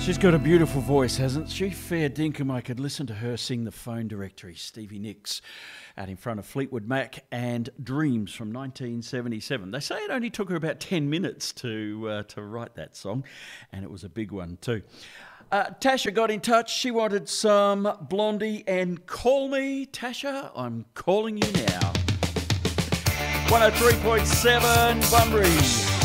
She's got a beautiful voice, hasn't she? Fair dinkum. I could listen to her sing The Phone Directory, Stevie Nicks, out in front of Fleetwood Mac and Dreams from 1977. They say it only took her about 10 minutes to write that song, and it was a big one too. Tasha got in touch. She wanted some Blondie and Call Me. Tasha, I'm calling you now. 103.7 Bunbury.